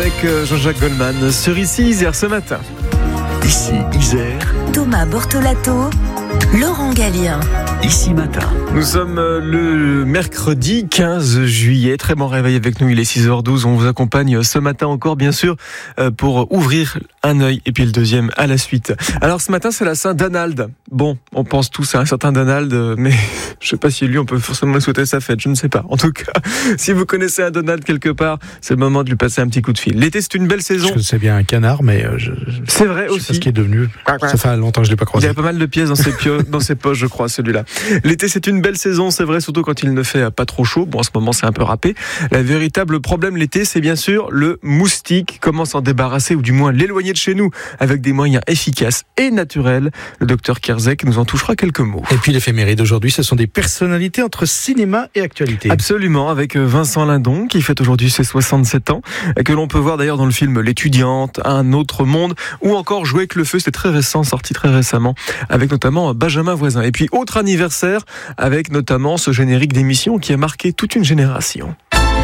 avec Jean-Jacques Goldman sur Ici Isère ce matin. Ici Isère, Thomas Bortolato, Laurent Gallien. Ici Matin. Nous sommes le mercredi 15 juillet. Très bon réveil avec nous, il est 6h12. On vous accompagne ce matin encore, bien sûr, pour ouvrir un œil et puis le deuxième à la suite. Alors ce matin, c'est la Saint-Donald. Bon, on pense tous à un certain Donald, mais je sais pas si lui, on peut forcément lui souhaiter sa fête, je ne sais pas. En tout cas, si vous connaissez un Donald quelque part, c'est le moment de lui passer un petit coup de fil. L'été, c'est une belle saison. Je sais bien un canard, mais c'est vrai je aussi. sais pas ce qui est devenu. Ça fait longtemps que je l'ai pas croisé. Il y a pas mal de pièces dans ses poches, je crois, celui-là. L'été, c'est une belle saison, c'est vrai, surtout quand il ne fait pas trop chaud. Bon, en ce moment, c'est un peu râpé. Le véritable problème l'été, c'est bien sûr le moustique. Comment s'en débarrasser, ou du moins l'éloigner de chez nous, avec des moyens efficaces et naturels. Le docteur Kierzek nous en touchera quelques mots. Et puis l'éphéméride d'aujourd'hui, ce sont des personnalités entre cinéma et actualité. Absolument, avec Vincent Lindon, qui fête aujourd'hui ses 67 ans, que l'on peut voir d'ailleurs dans le film L'étudiante, Un autre monde, ou encore Jouer avec le feu, c'est très récent, sorti très récemment, avec notamment Benjamin Voisin. Et puis, autre anniversaire, avec notamment ce générique d'émission qui a marqué toute une génération.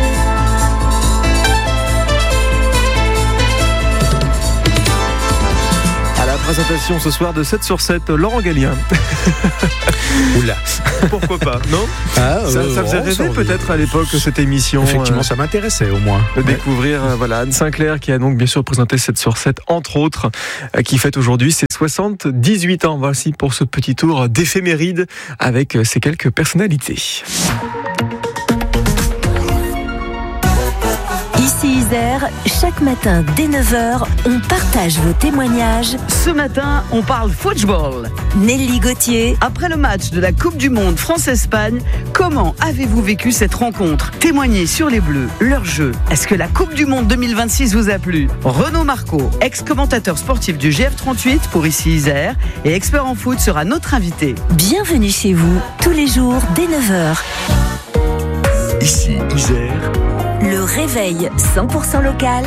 À la présentation ce soir de 7 sur 7, Laurent Gallien. Oula. Pourquoi pas, non? Ça faisait rêver peut-être à l'époque cette émission. Effectivement, ça m'intéressait au moins. De découvrir Anne Sinclair, qui a donc bien sûr présenté 7 sur 7, entre autres, qui fête aujourd'hui ses 78 ans. Voici pour ce petit tour d'éphéméride avec ces quelques personnalités. Ici Isère, chaque matin dès 9h, on partage vos témoignages. Ce matin, on parle football. Nelly Gauthier. Après le match de la Coupe du Monde France-Espagne, comment avez-vous vécu cette rencontre? Témoignez sur les Bleus, leur jeu. Est-ce que la Coupe du Monde 2026 vous a plu? Renaud Marco, ex-commentateur sportif du GF38 pour Ici Isère et expert en foot, sera notre invité. Bienvenue chez vous, tous les jours dès 9h. Ici Isère, Le réveil 100% local.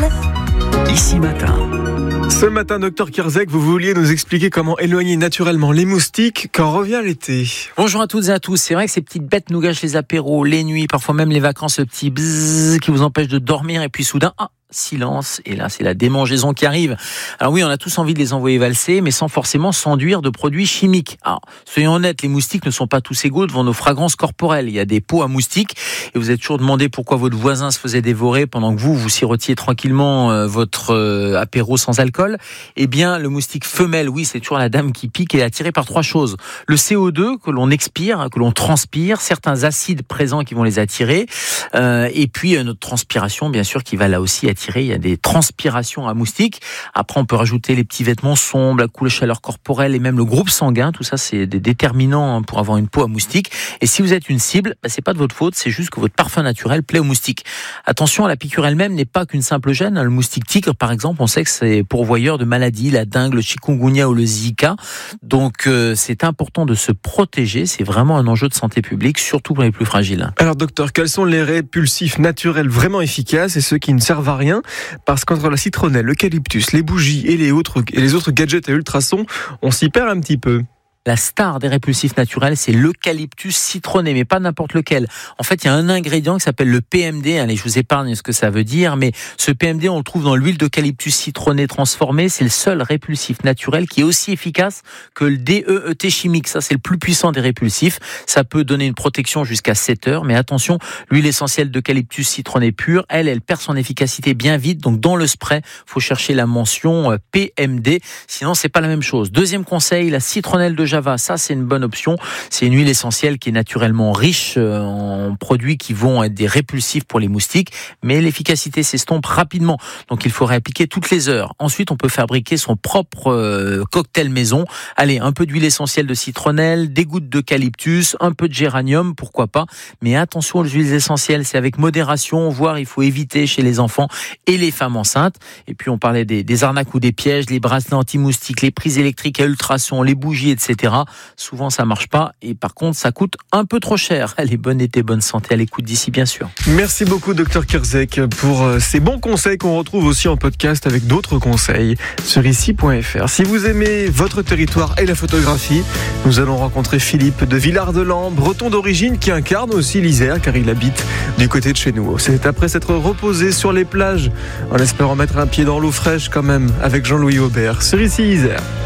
Ici Matin. Ce matin, docteur Kierzek, vous vouliez nous expliquer comment éloigner naturellement les moustiques quand revient l'été. Bonjour à toutes et à tous. C'est vrai que ces petites bêtes nous gâchent les apéros, les nuits, parfois même les vacances, ce petit bzzz qui vous empêche de dormir, et puis soudain, silence, et là c'est la démangeaison qui arrive. Alors oui, on a tous envie de les envoyer valser, mais sans forcément s'enduire de produits chimiques. Alors, soyons honnêtes, les moustiques ne sont pas tous égaux devant nos fragrances corporelles. Il y a des pots à moustiques, et vous êtes toujours demandé pourquoi votre voisin se faisait dévorer pendant que vous sirotiez tranquillement votre apéro sans alcool. Eh bien, le moustique femelle, oui, c'est toujours la dame qui pique, et est attirée par 3 choses. Le CO2 que l'on expire, que l'on transpire, certains acides présents qui vont les attirer, et puis notre transpiration, bien sûr, qui va là aussi attirer. Il y a des transpirations à moustiques. Après, on peut rajouter les petits vêtements sombres, la couleur chaleur corporelle et même le groupe sanguin. Tout ça, c'est des déterminants pour avoir une peau à moustiques. Et si vous êtes une cible, c'est pas de votre faute, c'est juste que votre parfum naturel plaît aux moustiques. Attention, la piqûre elle-même n'est pas qu'une simple gêne. Le moustique tigre, par exemple, on sait que c'est pourvoyeur de maladies, la dengue, le chikungunya ou le Zika. Donc, c'est important de se protéger. C'est vraiment un enjeu de santé publique, surtout pour les plus fragiles. Alors, docteur, quels sont les répulsifs naturels vraiment efficaces et ceux qui ne servent à rien? Parce qu'entre la citronnelle, l'eucalyptus, les bougies et les autres gadgets à ultrasons, on s'y perd un petit peu. La star des répulsifs naturels, c'est l'eucalyptus citronné, mais pas n'importe lequel. En fait, il y a un ingrédient qui s'appelle le PMD. Allez, je vous épargne ce que ça veut dire, mais ce PMD, on le trouve dans l'huile d'eucalyptus citronné transformée. C'est le seul répulsif naturel qui est aussi efficace que le DEET chimique. Ça, c'est le plus puissant des répulsifs. Ça peut donner une protection jusqu'à 7 heures, mais attention, l'huile essentielle d'eucalyptus citronné pure, elle perd son efficacité bien vite. Donc, dans le spray, faut chercher la mention PMD. Sinon, c'est pas la même chose. Deuxième conseil, la citronnelle de Java, ça c'est une bonne option. C'est une huile essentielle qui est naturellement riche en produits qui vont être des répulsifs pour les moustiques, mais l'efficacité s'estompe rapidement. Donc il faut réappliquer toutes les heures. Ensuite, on peut fabriquer son propre cocktail maison. Allez, un peu d'huile essentielle de citronnelle, des gouttes d'eucalyptus, un peu de géranium, pourquoi pas. Mais attention aux huiles essentielles, c'est avec modération, voire il faut éviter chez les enfants et les femmes enceintes. Et puis on parlait des arnaques ou des pièges, les bracelets anti-moustiques, les prises électriques à ultrasons, les bougies, etc. etc. Souvent, ça marche pas et par contre, ça coûte un peu trop cher. Allez, bon été, bonne santé à l'écoute d'ici, bien sûr. Merci beaucoup, Dr Kirzek, pour ces bons conseils qu'on retrouve aussi en podcast avec d'autres conseils sur ici.fr. Si vous aimez votre territoire et la photographie, nous allons rencontrer Philippe de Villard-de-Lans, breton d'origine qui incarne aussi l'Isère car il habite du côté de chez nous. C'est après s'être reposé sur les plages en espérant mettre un pied dans l'eau fraîche quand même avec Jean-Louis Aubert sur Ici Isère.